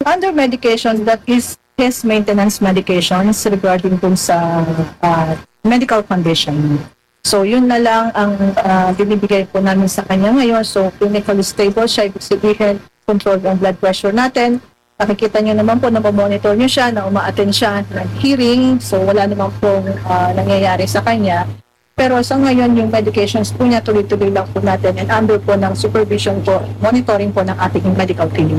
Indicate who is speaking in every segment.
Speaker 1: Under medication, that is his maintenance medications regarding dun sa medical condition. So yun na lang ang binibigay po namin sa kanya ngayon. So clinically stable siya, ibig sabihin control ang blood pressure natin. Nakikita niyo naman po na monitor niyo siya, na uma-attend siya ng hearing. So wala naman po nangyayari sa kanya. Pero sa ngayon, yung medications po niya tuloy-tuloy lang po natin and under po ng supervision po, monitoring po ng ating medical team.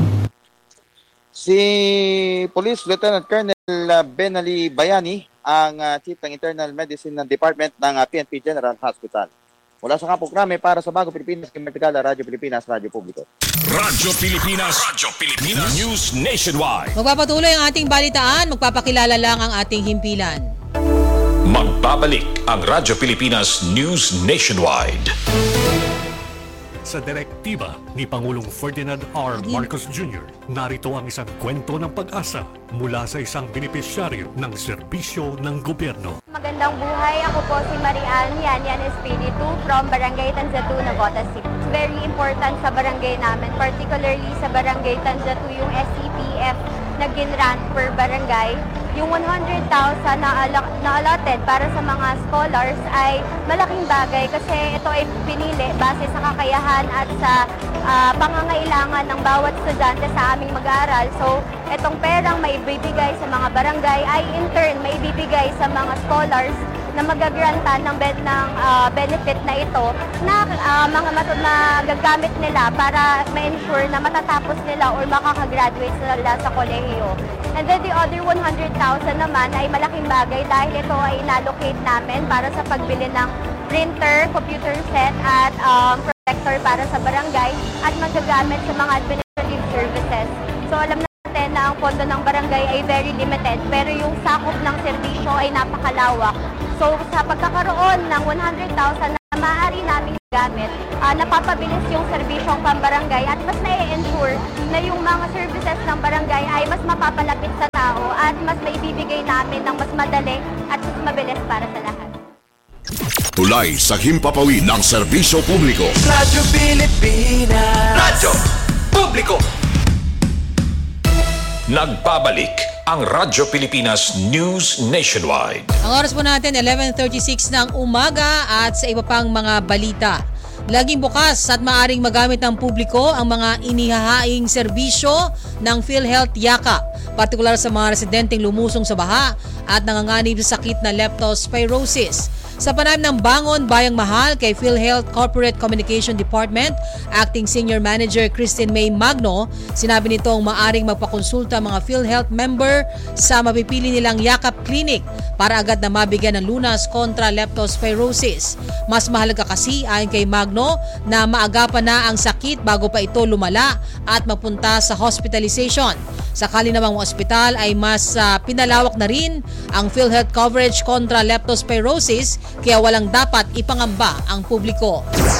Speaker 2: Si Police Lieutenant Colonel Benali Bayani, ang Chief ng Internal Medicine Department ng PNP General Hospital. Mula sa programa para sa Bagong Pilipinas, Kimertikala, Radyo Pilipinas, Radyo Publiko.
Speaker 3: Radyo Pilipinas News Nationwide.
Speaker 4: Magpapatuloy ang ating balitaan, magpapakilala lang ang ating himpilan.
Speaker 3: Magbabalik ang Radyo Pilipinas News Nationwide.
Speaker 5: Sa direktiba ni Pangulong Ferdinand R. Marcos Jr., narito ang isang kwento ng pag-asa mula sa isang benepisyaryo ng serbisyo ng gobyerno.
Speaker 6: Magandang buhay, ako po si Marian Yan Espiritu from Barangay Tanzatu, Navotas City. It's very important sa barangay namin, particularly sa Barangay Tanzatu, yung SCPF na ginrant per barangay. Yung 100,000 na allotted para sa mga scholars ay malaking bagay kasi ito ay pinili base sa kakayahan at sa pangangailangan ng bawat estudyante sa aming mag-aaral. So, itong perang maibibigay sa mga barangay ay in turn maibibigay sa mga scholars na magagrantan ng benefit na ito na mga gagamit nila para ma-ensure na matatapos nila or makakagraduate sila sa kolehiyo. And then the other 100,000 naman ay malaking bagay dahil ito ay inallocate namin para sa pagbili ng printer, computer set at projector para sa barangay at magagamit sa mga administrative services. So alam natin na ang pondo ng barangay ay very limited pero yung sakop ng serbisyo ay napakalawak. So sa pagkakaroon ng 100,000 na maaari namin gamit, napapabilis yung serbisyong pambarangay at mas na-ensure na yung mga services ng barangay ay mas mapapalapit sa tao at mas maibibigay namin ng mas madali at mas mabilis para sa lahat.
Speaker 3: Tulay sa himpapawid ng serbisyo publiko.
Speaker 7: Radyo Pilipinas. Radyo Publiko.
Speaker 3: Nagbabalik ang Radyo Pilipinas News Nationwide.
Speaker 4: Ang oras po natin 11:36 ng umaga at sa iba pang mga balita. Laging bukas at maaring magamit ng publiko ang mga inihahaing serbisyo ng PhilHealth Yakap, partikular sa mga residenteng lumusong sa baha at nanganganib sa sakit na leptospirosis. Sa panayam ng Bangon Bayang Mahal kay PhilHealth Corporate Communication Department, Acting Senior Manager Christine May Magno, sinabi nitong maaring magpakonsulta mga PhilHealth member sa mapipili nilang Yakap Clinic para agad na mabigyan ng lunas kontra leptospirosis. Mas mahalaga kasi ayon kay Magno na maagapan na ang sakit bago pa ito lumala at mapunta sa hospitalization. Sakali namang ospital ay mas pinalawak na rin ang PhilHealth coverage kontra leptospirosis kaya walang dapat ipangamba ang publiko.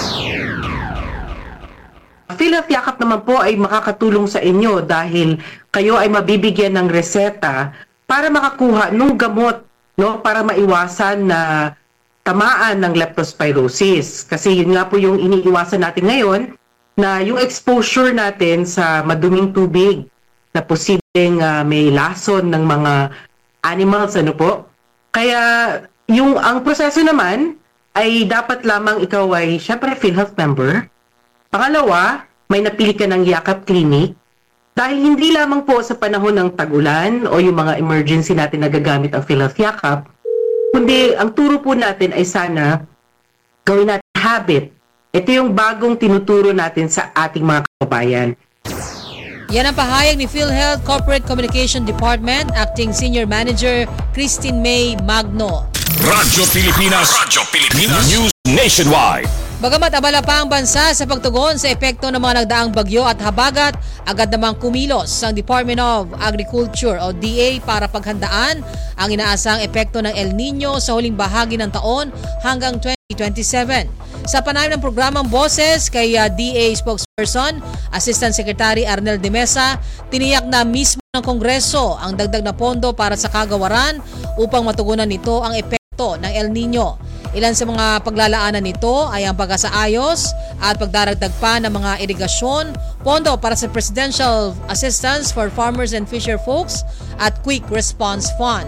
Speaker 8: PhilHealth Yakap naman po ay makakatulong sa inyo dahil kayo ay mabibigyan ng reseta para makakuha ng gamot, no, para maiwasan na tamaan ng leptospirosis. Kasi yun nga po yung iniiwasan natin ngayon, na yung exposure natin sa maduming tubig na posibleng may lason ng mga animals, ano po. Kaya ang proseso naman ay dapat lamang ikaw ay syempre PhilHealth member. Pangalawa, may napili ka ng Yakap Clinic dahil hindi lamang po sa panahon ng tag-ulan o yung mga emergency natin na gagamit ang PhilHealth Yakap, kundi ang turo po natin ay sana gawin natin habit. Ito yung bagong tinuturo natin sa ating mga kababayan.
Speaker 4: Yan ang pahayag ni PhilHealth Corporate Communication Department, Acting Senior Manager Christine May Magno.
Speaker 3: Radyo Pilipinas News Nationwide.
Speaker 4: Bagamat abala pa ang bansa sa pagtugon sa epekto ng mga nagdaang bagyo at habagat, agad namang kumilos ang Department of Agriculture o DA para paghandaan ang inaasang epekto ng El Nino sa huling bahagi ng taon hanggang 2027. Sa panayam ng programang Boses kay DA spokesperson, Assistant Secretary Arnel de Mesa, tiniyak na mismo ng Kongreso ang dagdag na pondo para sa kagawaran upang matugunan nito ang epekto ng El Nino. Ilan sa mga paglalaanan nito ay ang pagkasaayos at pagdaragdag pa ng mga irigasyon, pondo para sa Presidential Assistance for Farmers and Fisher Folks at Quick Response Fund.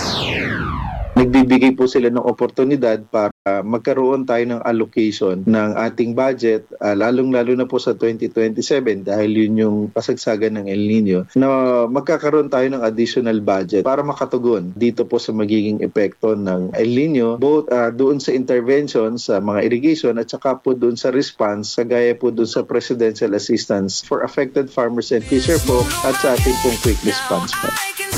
Speaker 9: Nagbibigay po sila ng oportunidad para magkaroon tayo ng allocation ng ating budget, lalong-lalo na po sa 2027 dahil yun yung pasagsagan ng El Nino, na magkakaroon tayo ng additional budget para makatugon dito po sa magiging epekto ng El Nino, both doon sa intervention sa mga irrigation at saka po doon sa response, kagaya po doon sa Presidential Assistance for Affected Farmers and Fisherfolk at sa ating pong Quick Response Fund.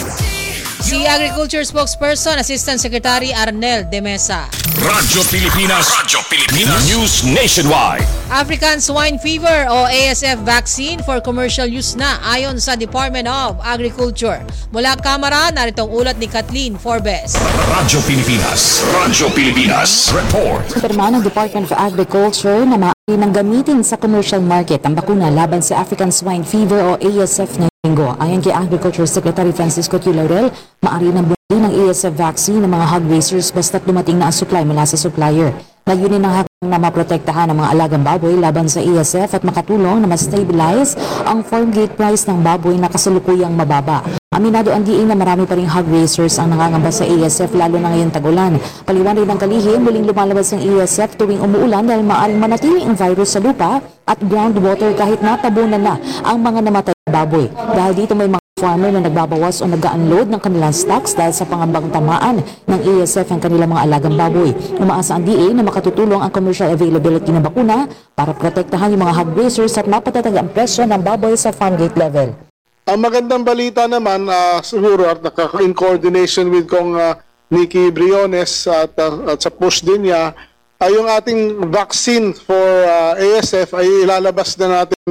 Speaker 4: Si Agriculture Spokesperson, Assistant Secretary Arnel de Mesa.
Speaker 3: Radyo Pilipinas. News Nationwide.
Speaker 4: African Swine Fever o ASF vaccine for commercial use na ayon sa Department of Agriculture. Mula Kamara, naritong ulat ni Kathleen Forbes.
Speaker 3: Radyo Pilipinas. Report.
Speaker 10: Pirma ng Department of Agriculture na maaari nang gamitin sa commercial market ang bakuna laban sa African Swine Fever o ASF na linggo. Ayon kay Agriculture Secretary Francisco Q. Laurel, maaari nang bumili ng ASF vaccine ng mga hog raisers basta't dumating na ang supply mula sa supplier. Layunin ng hakbang na maprotektahan ang mga alagang baboy laban sa ASF at makatulong na ma-stabilize ang farm gate price ng baboy na kasalukuyang mababa. Aminado ang DA na marami pa ring hog raisers ang nangangamba sa ASF lalo na ngayon tag-ulan. Paliwanag ng kalihim, muling lumalabas ang ASF tuwing umuulan dahil maaaring manatili ang virus sa lupa at groundwater kahit natabunan na ang mga namatay na baboy. Dahil dito may mga farmer na nagbabawas o nag-unload ng kanilang stocks dahil sa pangambang tamaan ng ASF ang kanilang mga alagang baboy. Umaasa ang DA na makatutulong ang commercial availability ng bakuna para protektahan yung mga hog raisers at mapatatag ang presyo ng baboy sa farm gate level.
Speaker 11: Ang magandang balita naman, siguro at in coordination with Kong Nikki Briones at sa push din niya, ay yung ating vaccine for ASF ay ilalabas na natin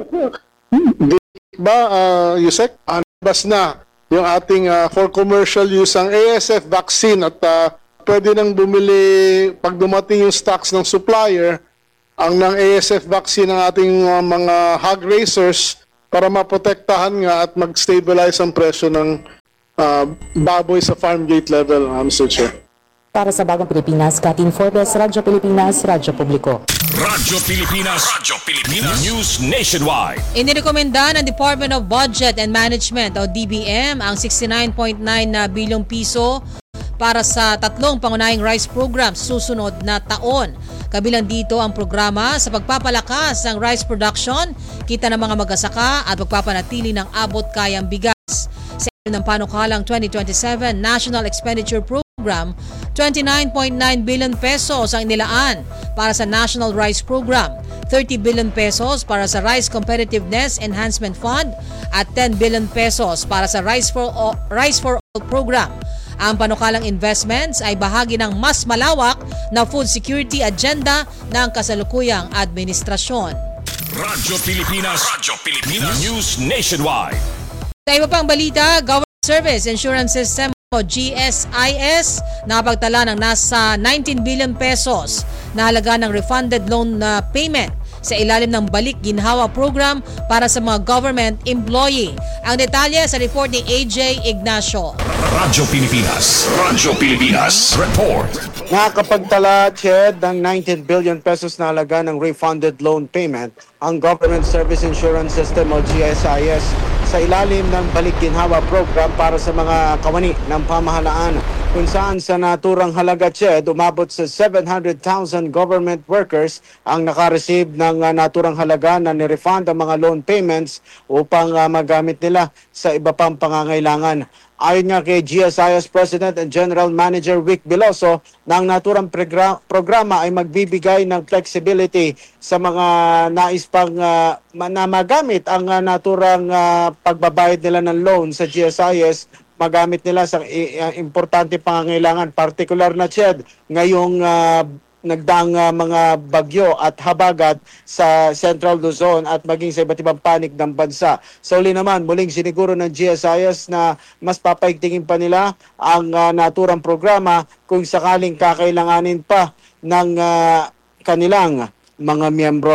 Speaker 11: Yusek? Labas na yung ating for commercial use ang ASF vaccine at pwede nang bumili pag dumating yung stocks ng supplier ang ng ASF vaccine ng ating mga hog raisers para maprotektahan nga at mag-stabilize ang presyo ng baboy sa farm gate level, Mr. Chair.
Speaker 10: Para sa Bagong Pilipinas, Kathleen Forbes, Radyo Pilipinas, Radyo Publiko.
Speaker 3: Radyo Pilipinas. News Nationwide.
Speaker 4: Inirekomenda ng Department of Budget and Management o DBM ang 69.9 na bilyong piso para sa tatlong pangunahing rice programs susunod na taon. Kabilang dito ang programa sa pagpapalakas ng rice production, kita ng mga magsasaka at pagpapanatili ng abot kayang bigas. Sa ilalim ng panukalang 2027 National Expenditure Program, 29.9 billion pesos ang inilaan para sa National Rice Program, 30 billion pesos para sa Rice Competitiveness Enhancement Fund at 10 billion pesos para sa Rice for All Program. Ang panukalang investments ay bahagi ng mas malawak na food security agenda ng kasalukuyang administrasyon.
Speaker 3: Radyo Pilipinas. News Nationwide.
Speaker 4: Sa iba pang balita, Government Service Insurance System o GSIS nakapagtala ng nasa 19 billion pesos na halaga ng refunded loan na payment sa ilalim ng Balik Ginhawa Program para sa mga government employee. Ang detalye sa report ni AJ Ignacio.
Speaker 3: Radyo Pilipinas. Report.
Speaker 12: Nakakapagtala, Ched, ng 19 billion pesos na halaga ng refunded loan payment ang Government Service Insurance System o GSIS sa ilalim ng Balik Ginhawa Program para sa mga kawani ng pamahalaan, kung saan sa naturang halaga, Ched, umabot sa 700,000 government workers ang nakareceive ng naturang halaga na nirefund ang mga loan payments upang magamit nila sa iba pang pangangailangan. Ayon nga kay GSIS President and General Manager Vic Biloso, na ang naturang programa ay magbibigay ng flexibility sa mga nais pang na magamit ang naturang pagbabayad nila ng loan sa GSIS, magamit nila sa importante pangangailangan, particular na, Ched, ngayong nagdaang mga bagyo at habagat sa Central Luzon at maging sa iba't ibang panig ng bansa. Sa uli naman, muling siniguro ng GSIS na mas papaigtingin pa nila ang naturang programa kung sakaling kakailanganin pa ng kanilang mga miyembro.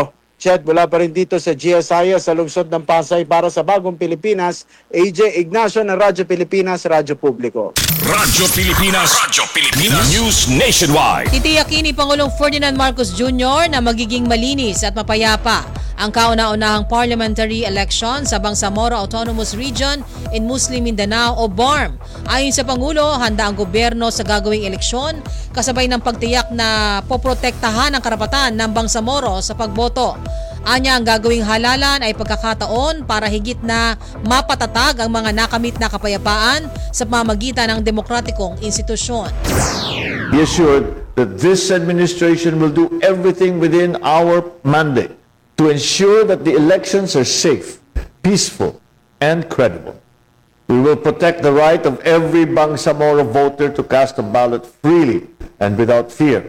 Speaker 12: Chet, mula pa rin dito sa GSIS sa lungsod ng Pasay para sa Bagong Pilipinas, AJ Ignacio ng Radyo Pilipinas, Radyo Publiko.
Speaker 3: Radyo Pilipinas News Nationwide.
Speaker 4: Titiyakin ni Pangulong Ferdinand Marcos Jr. na magiging malinis at mapayapa ang kauna-unahang parliamentary election sa Bangsamoro Autonomous Region in Muslim Mindanao o BARM. Ayon sa Pangulo, handa ang gobyerno sa gagawing eleksyon kasabay ng pagtiyak na poprotektahan ang karapatan ng Bangsamoro sa pagboto. Anya, ang gagawing halalan ay pagkakataon para higit na mapatatag ang mga nakamit na kapayapaan sa pamamagitan ng demokratikong institusyon.
Speaker 13: Be assured that this administration will do everything within our mandate to ensure that the elections are safe, peaceful, and credible. We will protect the right of every Bangsamoro voter to cast a ballot freely and without fear.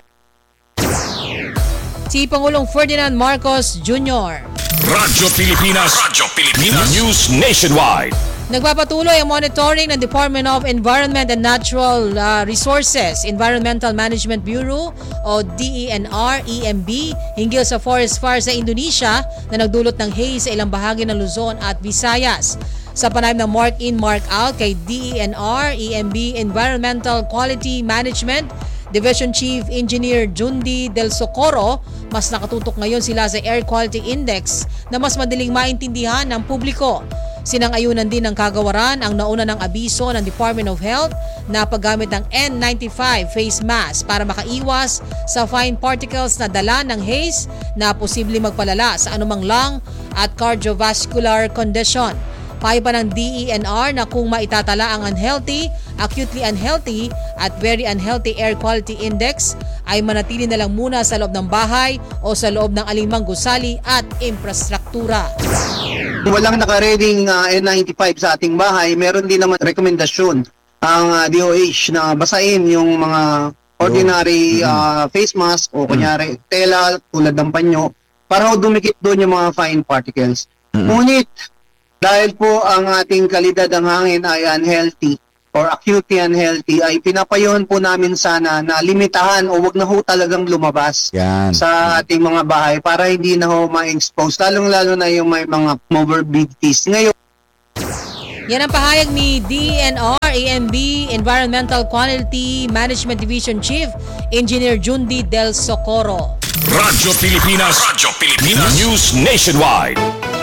Speaker 4: Si Pangulong Ferdinand Marcos Jr.
Speaker 3: Radyo Pilipinas News Nationwide.
Speaker 4: Nagpapatuloy ang monitoring ng Department of Environment and Natural Resources, Environmental Management Bureau o DENR-EMB hinggil sa forest fire sa Indonesia na nagdulot ng haze sa ilang bahagi ng Luzon at Visayas. Sa panayam ng mark-in, mark-out kay DENR-EMB Environmental Quality Management Division Chief Engineer Jundi Del Socorro, mas nakatutok ngayon sila sa Air Quality Index na mas madaling maintindihan ng publiko. Sinang-ayunan din ng kagawaran ang nauna ng abiso ng Department of Health na paggamit ng N95 face mask para makaiwas sa fine particles na dala ng haze na posibleng magpalala sa anumang lung at cardiovascular condition. Payo pa ng DENR na kung maitatala ang unhealthy, acutely unhealthy at very unhealthy air quality index ay manatili na lang muna sa loob ng bahay o sa loob ng alinmang gusali at infrastruktura.
Speaker 14: Walang nakareding N95 sa ating bahay, meron din naman rekomendasyon ang DOH na basahin yung mga ordinary face mask o kunyari tela tulad ng panyo para dumikit doon yung mga fine particles. Ngunit dahil po ang ating kalidad ng hangin ay unhealthy or acutely unhealthy, ay pinapayuhan po namin sana na limitahan o wag na ho talagang lumabas sa ating mga bahay para hindi na ho ma-expose, lalong-lalo na yung may mga comorbidities. Ngayon,
Speaker 4: yan ang pahayag ni DENR-EMB Environmental Quality Management Division Chief Engineer Jundi Del Socorro.
Speaker 3: Radyo Pilipinas News Nationwide.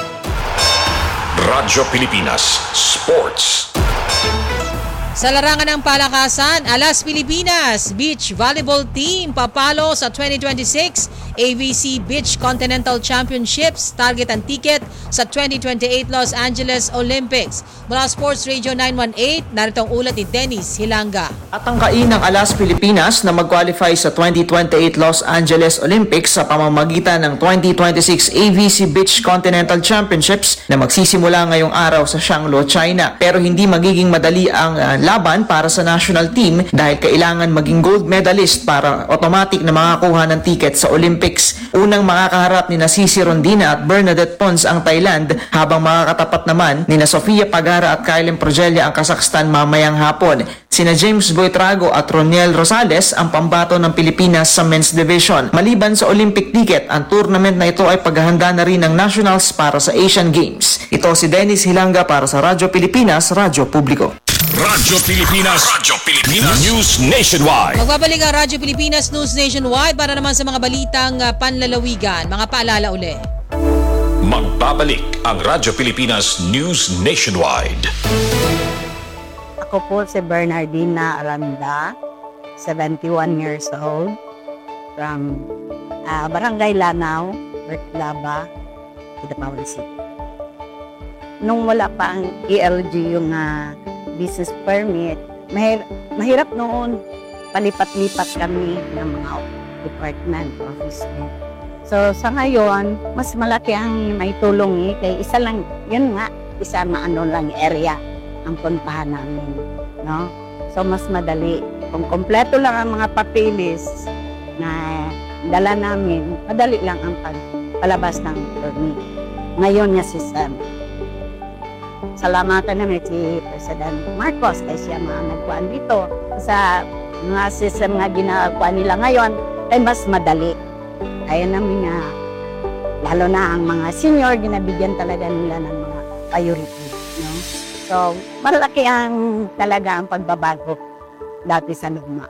Speaker 3: Radyo Pilipinas Sports.
Speaker 4: Sa larangan ng palakasan, Alas Pilipinas Beach Volleyball Team papalo sa 2026 AVC Beach Continental Championships. Target ang ticket sa 2028 Los Angeles Olympics. Mula Sports Radio 918, narito ang ulat ni Dennis Hilanga.
Speaker 15: Atangkain ng Alas Pilipinas na mag-qualify sa 2028 Los Angeles Olympics sa pamamagitan ng 2026 AVC Beach Continental Championships na magsisimula ngayong araw sa Shanglo, China. Pero hindi magiging madali ang laban para sa national team dahil kailangan maging gold medalist para automatic na makakuha ng ticket sa Olympics. Unang makakaharap ni Sisi Rondina at Bernadette Pons ang Thailand, habang makakatapat naman ni Sofia Pagara at Kylene Progelia ang Kazakhstan mamayang hapon. Sina James Boitrago at Roniel Rosales ang pambato ng Pilipinas sa men's division. Maliban sa Olympic ticket, ang tournament na ito ay paghahanda na rin ng nationals para sa Asian Games. Ito si Dennis Hilanga para sa Radyo Pilipinas, Radyo Publiko.
Speaker 3: Radyo Pilipinas News Nationwide.
Speaker 4: Magbabalik ang Radyo Pilipinas News Nationwide para naman sa mga balitang panlalawigan. Mga paalala uli.
Speaker 3: Magbabalik ang Radyo Pilipinas News Nationwide.
Speaker 16: Ako po si Bernardina Aranda, 71 years old, from Barangay Lanao, Bertlaba, Kidapawan City. Nung wala pa ang ELG yung business permit, mahirap noon, palipat-lipat kami ng mga department, office. So sa ngayon, mas malaki ang may tulong kay isa lang, yun nga, isa maano lang area ang puntahan namin, no? So mas madali. Kung kompleto lang ang mga papeles na dala namin, madali lang ang palabas ng permit. Ngayon niya si Sam. Salamatan namin si President Marcos kasi siya mga nagkuhan dito. Sa mga system nga ginagawa nila ngayon ay mas madali. Kaya namin lalo na ang mga senior, ginabigyan talaga nila ng mga priority. No? So, malaki ang talaga ang pagbabago dati sa luma.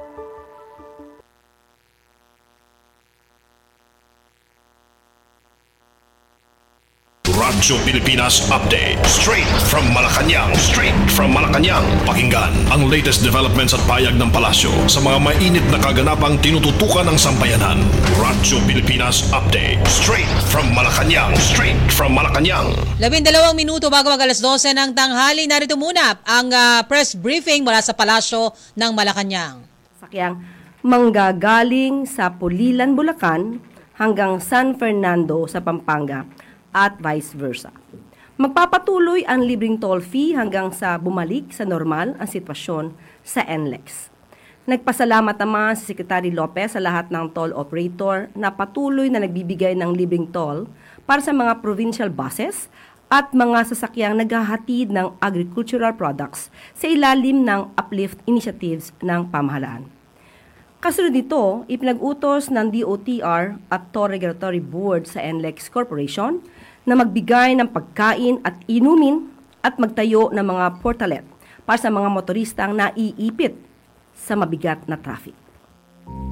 Speaker 3: Radyo Pilipinas Update. Straight from Malacanang. Pakinggan ang latest developments at payag ng palasyo sa mga mainit na kaganapang tinututukan ng sambayanan. Radyo Pilipinas Update. Straight from Malacanang.
Speaker 4: 12 minuto bago mag alas 12 ng tanghali. Narito muna ang press briefing mula sa palasyo ng Malacanang.
Speaker 17: Sakyang manggagaling sa Pulilan, Bulacan hanggang San Fernando sa Pampanga at vice versa. Magpapatuloy ang libreng toll fee hanggang sa bumalik sa normal ang sitwasyon sa NLEX. Nagpasalamat naman si Secretary Lopez sa lahat ng toll operator na patuloy na nagbibigay ng libreng toll para sa mga provincial buses at mga sasakyang naghahatid ng agricultural products sa ilalim ng uplift initiatives ng pamahalaan. Kasunod nito, ipinag-utos ng DOTR at Toll Regulatory Board sa NLEX Corporation na magbigay ng pagkain at inumin at magtayo ng mga portalet para sa mga motoristang naiipit sa mabigat na traffic.